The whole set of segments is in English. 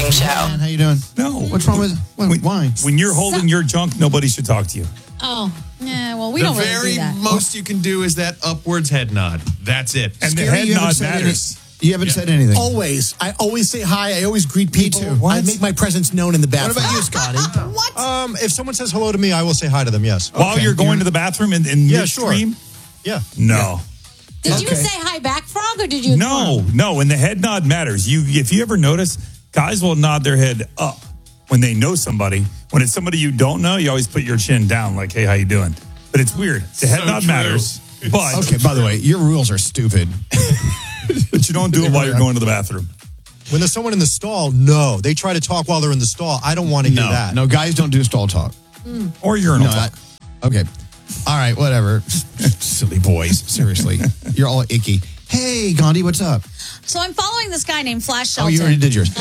Morning Show. Man, how you doing? No. What's wrong with why? When you're holding your junk, nobody should talk to you. Oh, Yeah, well, we don't really do very that. most you can do is that upwards head nod. That's it. And the Scary, head you haven't nod said matters. You haven't said anything. Always. I always say hi. I always greet people. too. What? I make my presence known in the What bathroom. about you, Scotty? What? If someone says hello to me, I will say hi to them, yes. While you're going to the bathroom in Yeah, sure. midstream? Yeah. No. did you Okay. say hi back, Frog, or did you? No. And the head nod matters. If you ever notice, guys will nod their head up when they know somebody. When it's somebody you don't know, you always put your chin down, like, "Hey, how you doing?" But it's weird. The head So nod true. matters, but Okay, by the way, your rules are stupid. but you don't do it while you're going to the bathroom. When there's someone in the stall, no. They try to talk while they're in the stall. I don't want to hear that. No, guys don't do stall talk. Or urinal No, talk. okay. All right, whatever. Silly boys. Seriously. You're all icky. Hey, Gandhi, what's up? So I'm following this guy named Flash Oh, Shelton. you already did yours.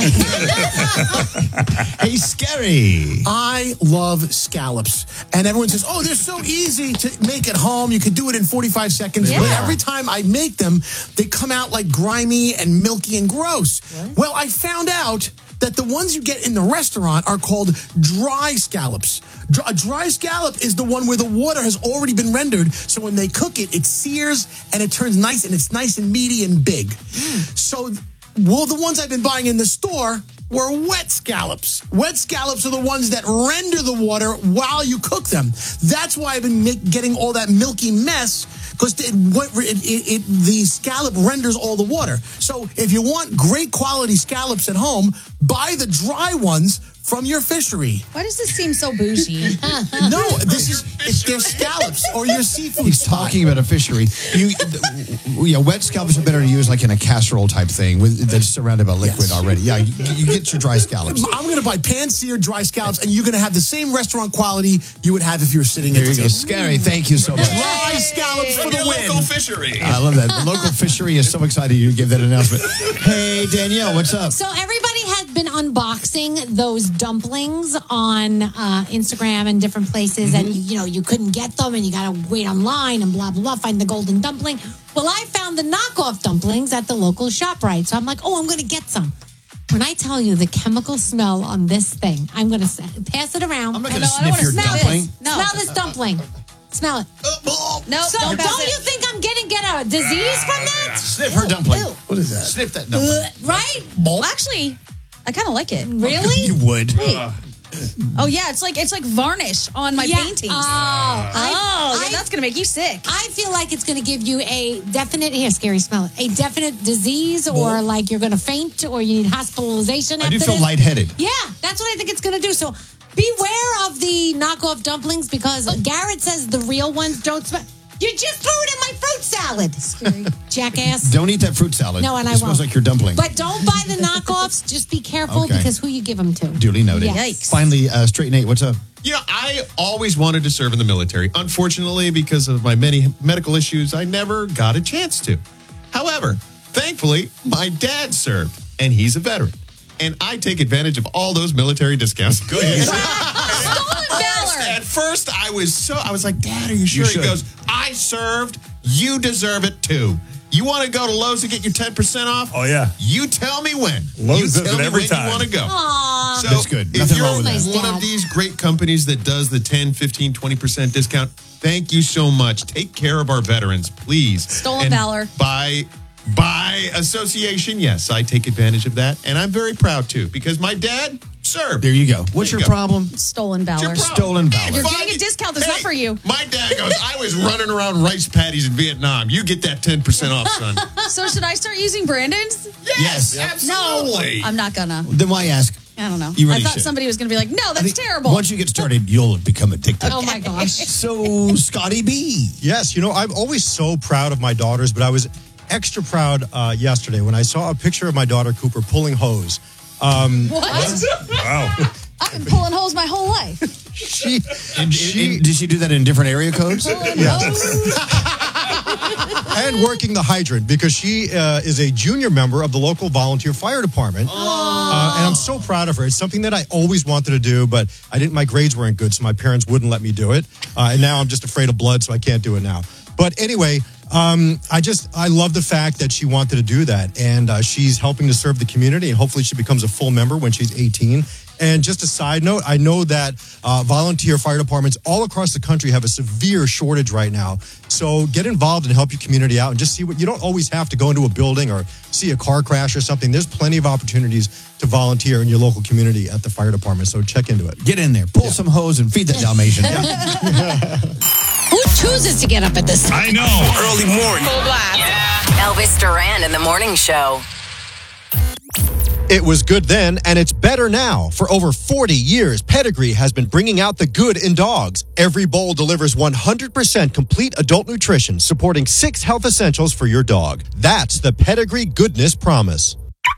Hey, Scary. I love scallops. And everyone says, oh, they're so easy to make at home. You can do it in 45 seconds. Yeah. But every time I make them, they come out like grimy and milky and gross. Well, I found out that the ones you get in the restaurant are called dry scallops. A dry scallop is the one where the water has already been rendered. So when they cook it, it sears and it turns nice, and it's nice and meaty and big. So, well, the ones I've been buying in the store were wet scallops. Wet scallops are the ones that render the water while you cook them. That's why I've been getting all that milky mess, because the scallop renders all the water. So if you want great quality scallops at home, buy the dry ones from your fishery. Why does this seem so bougie? No, it's their scallops or your seafood He's spot. talking about a fishery. Wet scallops are better to use like in a casserole type thing that's surrounded by liquid already. Yeah, you get your dry scallops. I'm going to buy pan-seared dry scallops, and you're going to have the same restaurant quality you would have if you were sitting There at you the go. table. Scary, thank you so much. Dry scallops for the Your win. local fishery. I love that. The local fishery is so excited you give that announcement. Hey, Danielle, what's up? So everybody has been unboxing those dumplings on Instagram and different places, and you couldn't get them, and you got to wait online and blah blah blah. Find the golden dumpling. Well, I found the knockoff dumplings at the local ShopRite, so I'm like, oh, I'm going to get some. When I tell you the chemical smell on this thing, I'm going to pass it around. I'm not I going to don't sniff wanna your smell dumpling. this. Smell this dumpling. Smell it. No, So don't pass don't it. you think I'm getting a disease from that? Sniff her dumpling. Ew. What is that? Sniff that dumpling. Right? Actually, I kind of like it. Really? You would. Oh yeah, it's like varnish on my paintings. I That's gonna make you sick. feel like it's going to give you a definite, here, Scary, smell it, a definite disease, or like you're going to faint, or you need hospitalization I after do feel this. lightheaded. Yeah, that's what I think it's going to do. So beware of the knockoff dumplings, because Garrett says the real ones don't smell. You just threw it in my fruit salad. Scary. Jackass. Don't eat that fruit salad. No, and it I smells won't. like your dumpling. But don't buy the knockoffs. Just be careful, Okay. because who you give them to. Duly noted. Yes. Finally, Straight Nate, what's up? I always wanted to serve in the military. Unfortunately, because of my many medical issues, I never got a chance to. However, thankfully, my dad served, and he's a veteran. And I take advantage of all those military discounts. Go ahead. Stolen valor. At first, I was like, Dad, are you sure? He should. goes, I served. You deserve it too. You want to go to Lowe's and get your 10% off? Oh, yeah. You tell me when. Lowe's you does tell it me every when time. you want to go. Aww. So That's good. If Nothing you're wrong with that. one Nice, of Dad. these great companies that does the 10, 15, 20% discount, thank you so much. Take care of our veterans, please. Stolen valor. By association, yes, I take advantage of that. And I'm very proud, too, because my dad served. There you go. What's There your you go. problem? Stolen valor. Your problem. Stolen valor. You're getting a discount that's not for you. My dad goes, I was running around rice patties in Vietnam. You get that 10% off, son. So should I start using Brandon's? Yes, No, absolutely. I'm not gonna. Then why ask? I don't know. You really I thought should. somebody was gonna be like, no, I that's think terrible. Once you get started, you'll become addicted. Oh my gosh. So, Scotty B. Yes, I'm always so proud of my daughters, but I was extra proud yesterday when I saw a picture of my daughter Cooper pulling hose. What? Wow. I've been pulling holes my whole life. Did she do that in different area codes? And working the hydrant, because she is a junior member of the local volunteer fire department. And I'm so proud of her. It's something that I always wanted to do, but my grades weren't good, so my parents wouldn't let me do it. And now I'm just afraid of blood, so I can't do it now. But anyway, I love the fact that she wanted to do that. And she's helping to serve the community. And hopefully she becomes a full member when she's 18. And just a side note, I know that volunteer fire departments all across the country have a severe shortage right now. So get involved and help your community out and just see what you don't always have to go into a building or see a car crash or something. There's plenty of opportunities to volunteer in your local community at the fire department. So check into it. Get in there, pull some hose and feed that Dalmatian. Who chooses to get up at this time? I know. Early morning. Full blast. Elvis Duran in the morning show. It was good then, and it's better now. For over 40 years, Pedigree has been bringing out the good in dogs. Every bowl delivers 100% complete adult nutrition, supporting 6 health essentials for your dog. That's the Pedigree Goodness Promise.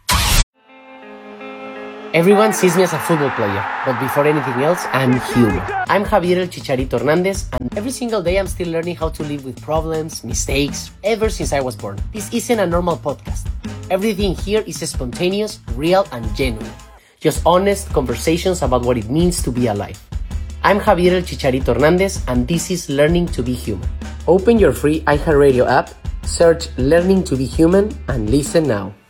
Everyone sees me as a football player, but before anything else, I'm human. I'm Javier El Chicharito Hernandez, and every single day I'm still learning how to live with problems, mistakes, ever since I was born. This isn't a normal podcast. Everything here is spontaneous, real, and genuine. Just honest conversations about what it means to be alive. I'm Javier El Chicharito Hernandez, and this is Learning to be Human. Open your free iHeartRadio app, search Learning to be Human, and listen now.